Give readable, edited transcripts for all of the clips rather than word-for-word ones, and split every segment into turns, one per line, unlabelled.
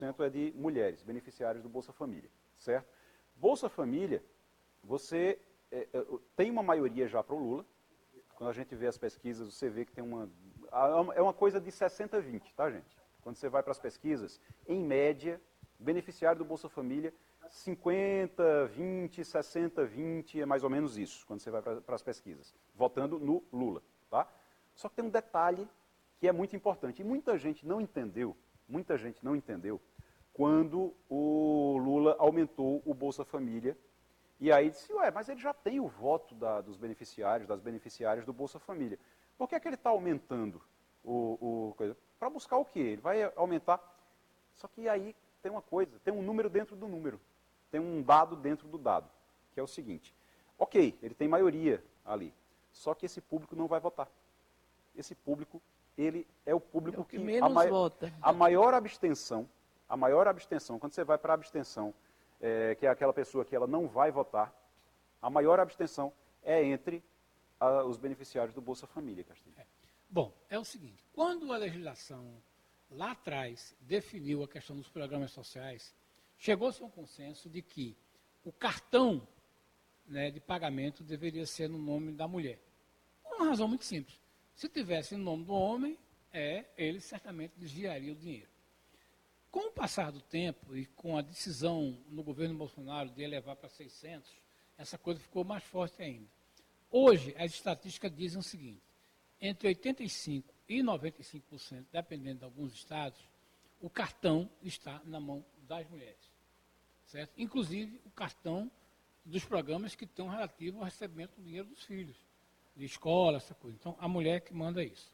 é de mulheres, beneficiárias do Bolsa Família, certo? Bolsa Família, você tem uma maioria já para o Lula. Quando a gente vê as pesquisas, você vê que tem é uma coisa de 60-20, tá, gente? Quando você vai para as pesquisas, em média, beneficiário do Bolsa Família, 50-20, 60-20, é mais ou menos isso, quando você vai para as pesquisas, votando no Lula, tá? Só que tem um detalhe que é muito importante, e muita gente não entendeu quando o Lula aumentou o Bolsa Família, e aí disse, ué, mas ele já tem o voto dos beneficiários, das beneficiárias do Bolsa Família. Por que é que ele está aumentando o coisa? Para buscar o quê? Ele vai aumentar. Só que aí tem uma coisa, tem um número dentro do número. Tem um dado dentro do dado, que é o seguinte. Ok, ele tem maioria ali. Só que esse público não vai votar. Esse público, ele é o público
que menos vota.
A maior abstenção, quando você vai para a abstenção, que é aquela pessoa que ela não vai votar, a maior abstenção é entre os beneficiários do Bolsa Família, Castilho.
Bom, é o seguinte, quando a legislação lá atrás definiu a questão dos programas sociais, chegou-se a um consenso de que o cartão, né, de pagamento deveria ser no nome da mulher. Por uma razão muito simples. Se tivesse no nome do homem, ele certamente desviaria o dinheiro. Com o passar do tempo e com a decisão no governo Bolsonaro de elevar para 600, essa coisa ficou mais forte ainda. Hoje, as estatísticas dizem o seguinte, entre 85% e 95%, dependendo de alguns estados, o cartão está na mão das mulheres. Certo? Inclusive, o cartão dos programas que estão relativos ao recebimento do dinheiro dos filhos, de escola, essa coisa. Então, a mulher que manda isso.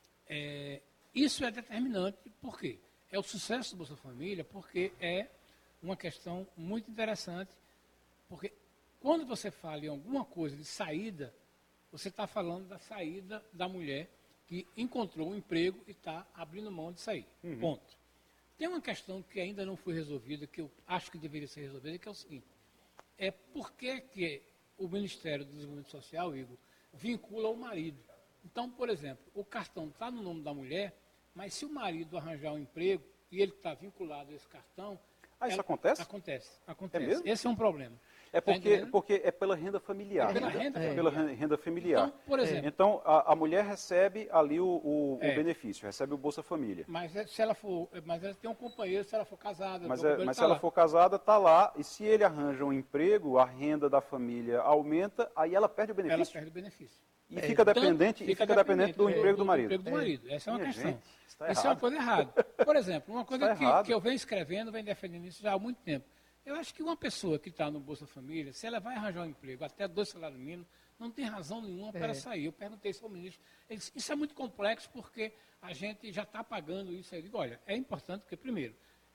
Isso é determinante, por quê? É o sucesso do Bolsa Família, porque é uma questão muito interessante, porque quando você fala em alguma coisa de saída, você está falando da saída da mulher que encontrou um emprego e está abrindo mão de sair. Ponto. Tem uma questão que ainda não foi resolvida, que eu acho que deveria ser resolvida, que é o seguinte, por que o Ministério do Desenvolvimento Social, Igor, vincula o marido? Então, por exemplo, o cartão está no nome da mulher, mas se o marido arranjar um emprego e ele está vinculado a esse cartão...
Isso acontece?
Acontece.
É mesmo?
Esse é um problema.
Porque é pela renda familiar.
Pela
renda familiar.
Então, por exemplo...
Então, a mulher recebe ali o benefício, recebe o Bolsa Família.
Mas se ela tem um companheiro, se ela for casada...
Mas se ela for casada, está lá, e se ele arranja um emprego, a renda da família aumenta, aí ela perde o benefício?
Ela perde o benefício.
E fica dependente do emprego do marido.
Essa é uma questão.
Gente,
isso é uma coisa errada. Por exemplo, uma coisa que eu venho escrevendo, venho defendendo isso já há muito tempo. Eu acho que uma pessoa que está no Bolsa Família, se ela vai arranjar um emprego até 2 salários mínimos, não tem razão nenhuma para ela sair. Eu perguntei isso ao ministro. Ele disse, isso é muito complexo porque a gente já está pagando isso. Eu digo, olha, é importante porque, primeiro,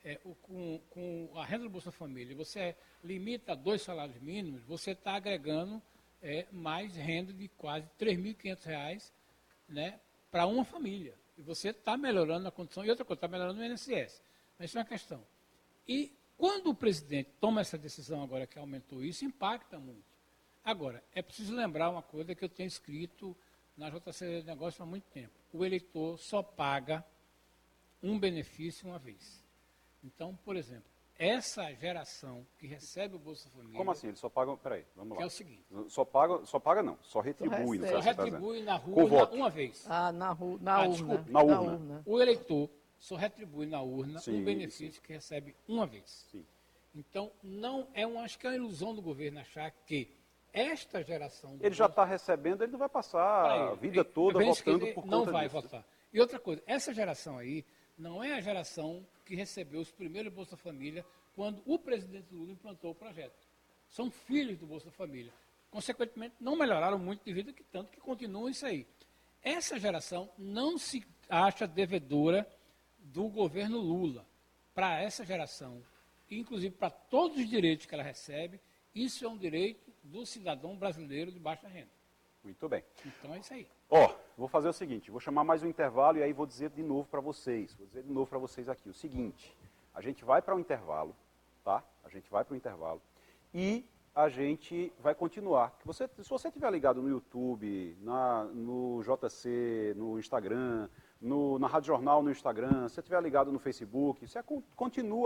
com a renda do Bolsa Família, você limita a 2 salários mínimos, você está agregando mais renda de quase R$ 3.500, né, para uma família. E você está melhorando a condição. E outra coisa, está melhorando o INSS. Mas isso é uma questão. E quando o presidente toma essa decisão agora que aumentou isso, impacta muito. Agora, é preciso lembrar uma coisa que eu tenho escrito na JC de Negócios há muito tempo. O eleitor só paga um benefício uma vez. Então, por exemplo, essa geração que recebe o Bolsa Família...
Como assim? Eles só pagam... Peraí, vamos lá.
Que é o seguinte...
Só paga não, só retribui.
Só
retribui na rua uma vez.
Na urna.
Desculpe,
na urna.
O eleitor só retribui na urna um benefício que recebe uma vez.
Sim.
Então, acho que é uma ilusão do governo achar que esta geração...
Ele já está recebendo, ele não vai passar a vida toda votando por conta
não vai
disso.
votar. E outra coisa, essa geração aí não é a geração que recebeu os primeiros Bolsa Família quando o presidente Lula implantou o projeto. São filhos do Bolsa Família. Consequentemente, não melhoraram muito de vida, tanto que continuam isso aí. Essa geração não se acha devedora do governo Lula. Para essa geração, inclusive para todos os direitos que ela recebe, isso é um direito do cidadão brasileiro de baixa renda.
Muito bem.
Então é isso aí.
Vou fazer o seguinte, vou chamar mais um intervalo e aí vou dizer de novo para vocês. Vou dizer de novo para vocês aqui o seguinte, a gente vai para o intervalo, tá? A gente vai para o intervalo e a gente vai continuar. Se você estiver ligado no YouTube, no JC, no Instagram, na Rádio Jornal, no Instagram, se você estiver ligado no Facebook, você continua